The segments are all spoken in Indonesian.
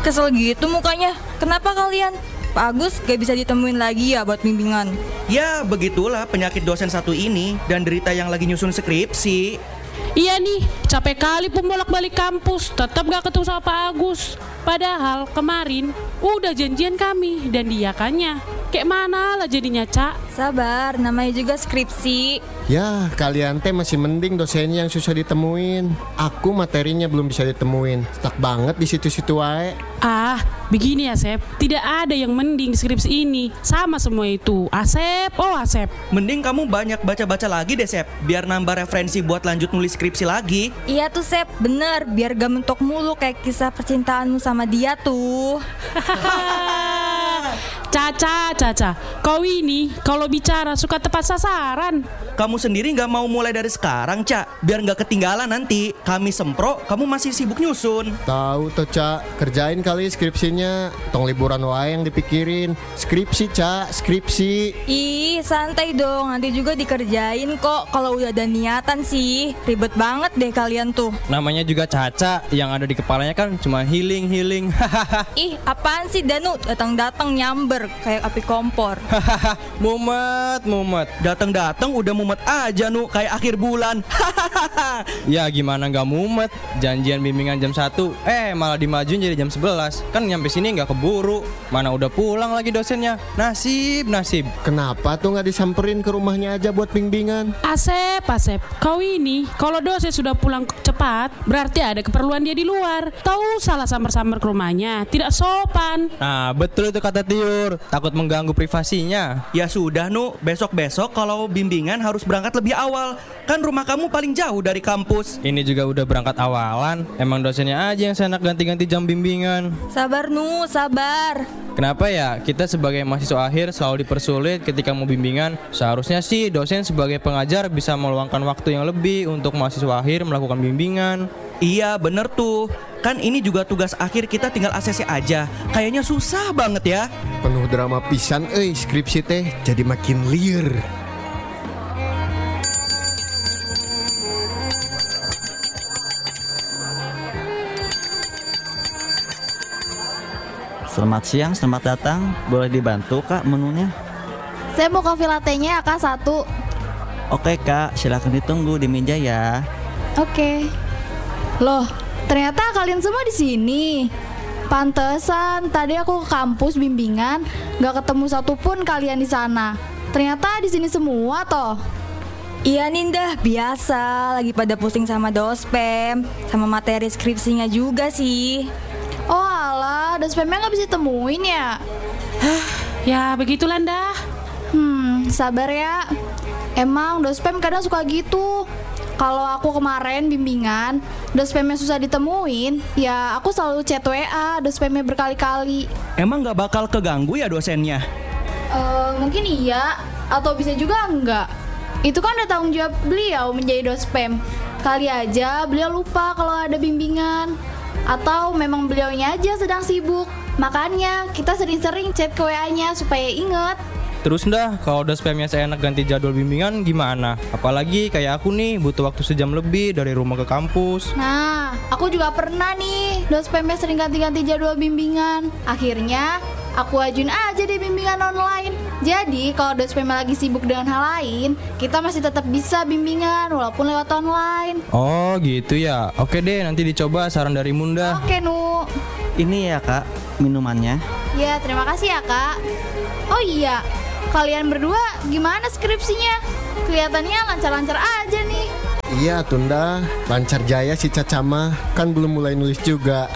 kesel gitu mukanya. Kenapa kalian? Pak Agus gak bisa ditemuin lagi ya buat bimbingan? Ya begitulah penyakit dosen satu ini dan derita yang lagi nyusun skripsi. Iya nih, capek kali bolak-balik kampus, tetap gak ketemu sama Pak Agus. Padahal kemarin udah janjian kami dan diakannya. Kayak mana lah jadinya, Cak? Sabar, namanya juga skripsi. Ya, kalian teh masih mending dosennya yang susah ditemuin. Aku materinya belum bisa ditemuin. Stuck banget di situ-situ wae. Ah, begini Asep, tidak ada yang mending skripsi ini. Sama semua itu, Asep, oh Asep. Mending kamu banyak baca-baca lagi deh, Sep, biar nambah referensi buat lanjut nulis skripsi lagi. Iya tuh Sep, bener. Biar gak mentok mulu kayak kisah percintaanmu sama dia tuh. Caca, kau ini kalau bicara suka tepat sasaran. Kamu sendiri gak mau mulai dari sekarang, Cak, biar gak ketinggalan nanti. Kami sempro, kamu masih sibuk nyusun. Tahu toh, Cak, kerjain kali skripsinya. Tong liburan wae yang dipikirin. Skripsi, Cak, skripsi. Ih, santai dong. Nanti juga dikerjain kok. Kalau udah ada niatan sih. Ribet banget deh kalian tuh. Namanya juga Caca, yang ada di kepalanya kan cuma healing. Ih, apaan sih Danu? Datang-datang nyamber kayak api kompor. Mumet. Datang-datang udah mumet aja nu kayak akhir bulan. Ya gimana gak mumet, janjian bimbingan jam 1, malah dimajuin jadi jam 11. Kan nyampe sini gak keburu, mana udah pulang lagi dosennya. Nasib. Kenapa tuh gak disamperin ke rumahnya aja buat bimbingan? Asep, kau ini kalau dosen sudah pulang cepat, berarti ada keperluan dia di luar. Tahu salah samar-samar ke rumahnya, tidak sopan. Nah betul itu kata Tiur, takut mengganggu privasinya. Ya sudah nu, besok-besok kalau bimbingan harus berangkat lebih awal. Kan rumah kamu paling jauh dari kampus. Ini juga udah berangkat awalan, emang dosennya aja yang seenak ganti-ganti jam bimbingan. Sabar Nu, sabar. Kenapa ya kita sebagai mahasiswa akhir selalu dipersulit ketika mau bimbingan? Seharusnya sih dosen sebagai pengajar bisa meluangkan waktu yang lebih untuk mahasiswa akhir melakukan bimbingan. Iya bener tuh. Kan ini juga tugas akhir, kita tinggal ACC aja. Kayaknya susah banget ya. Penuh drama pisan, skripsi teh jadi makin liar. Selamat siang, selamat datang. Boleh dibantu Kak menunya? Saya mau kopi latte-nya ya Kak, 1. Oke Kak, silakan ditunggu di meja ya. Oke. Loh, ternyata kalian semua di sini. Pantesan tadi aku ke kampus bimbingan, gak ketemu satupun kalian di sana. Ternyata di sini semua toh. Iya Ninda, biasa. Lagi pada pusing sama dospem, sama materi skripsinya juga sih. Oh alah, dospemnya gak bisa temuin ya? Ya begitulah dah. Sabar ya. Emang dospem kadang suka gitu. Kalau aku kemarin bimbingan, dospemnya susah ditemuin, ya aku selalu chat WA dospemnya berkali-kali. Emang gak bakal keganggu ya dosennya? Mungkin iya, atau bisa juga enggak. Itu kan udah tanggung jawab beliau menjadi dospem. Kali aja beliau lupa kalau ada bimbingan. Atau memang beliaunya aja sedang sibuk. Makanya kita sering-sering chat ke WA-nya supaya inget. Terus dah, kalau dospemnya seenak ganti jadwal bimbingan gimana? Apalagi kayak aku nih butuh waktu sejam lebih dari rumah ke kampus. Nah, aku juga pernah nih dospemnya sering ganti-ganti jadwal bimbingan. Akhirnya aku ajuin aja deh bimbingan online. Jadi kalau dospemnya lagi sibuk dengan hal lain, kita masih tetap bisa bimbingan walaupun lewat online. Oh gitu ya. Oke deh, nanti dicoba saran dari Munda. Oke Nu. Ini ya Kak, minumannya. Ya terima kasih ya Kak. Oh iya, kalian berdua gimana skripsinya? Kelihatannya lancar-lancar aja nih. Iya Tunda, lancar jaya si Caca mah. Kan belum mulai nulis juga.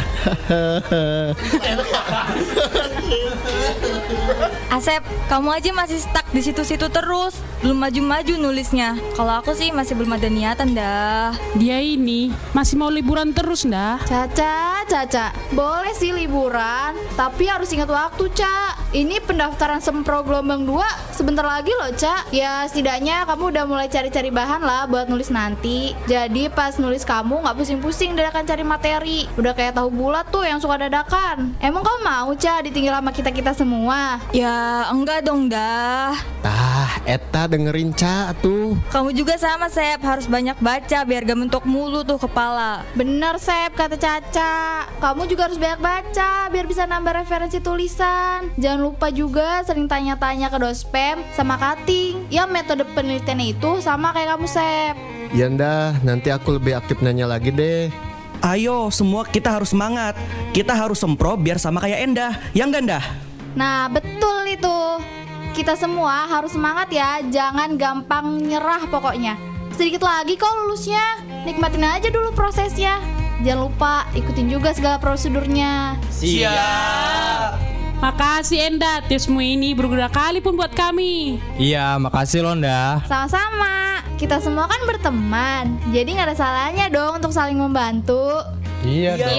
Asep, kamu aja masih stuck di situ-situ terus. Belum maju-maju nulisnya. Kalau aku sih masih belum ada niatan dah. Dia ini masih mau liburan terus dah. Caca, boleh sih liburan, tapi harus ingat waktu, Ca. Ini pendaftaran sempro gelombang 2 sebentar lagi loh, Ca. Ya setidaknya kamu udah mulai cari-cari bahan lah buat nulis nanti. Jadi pas nulis kamu gak pusing-pusing dadakan cari materi. Udah kayak tahu bulat tuh yang suka dadakan. Emang kamu mau, Ca, ditinggal sama kita-kita semua? Ya enggak dong dah. Eta dengerin Ca tuh. Kamu juga sama Sep, harus banyak baca biar gak mentok mulu tuh kepala. Bener Sep, kata Caca. Kamu juga harus banyak baca biar bisa nambah referensi tulisan. Jangan lupa juga sering tanya-tanya ke dospem sama kating. Ya metode penelitiannya itu sama kayak kamu Sep. Ya ndah, nanti aku lebih aktif nanya lagi deh. Ayo semua kita harus semangat. Kita harus sempro biar sama kayak Endah. Ya enggak Endah? Nah betul itu. Kita semua harus semangat ya. Jangan gampang nyerah pokoknya. Sedikit lagi kok lulusnya. Nikmatin aja dulu prosesnya. Jangan lupa ikutin juga segala prosedurnya. Makasih Enda, tipsmu ini berguna kali pun buat kami. Iya, makasih loh Nda. Sama-sama. Kita semua kan berteman. Jadi gak ada salahnya dong untuk saling membantu. Iya dong.